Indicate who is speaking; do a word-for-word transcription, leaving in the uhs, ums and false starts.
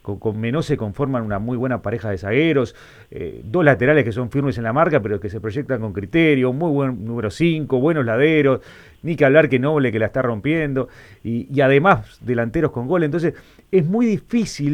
Speaker 1: con, con Menose conforman una muy buena pareja de zagueros, eh, dos laterales que son firmes en la marca, pero que se proyectan con criterio, muy buen número cinco, buenos laderos, ni que hablar que Noble que la está rompiendo, y, y además delanteros con gol, entonces es muy difícil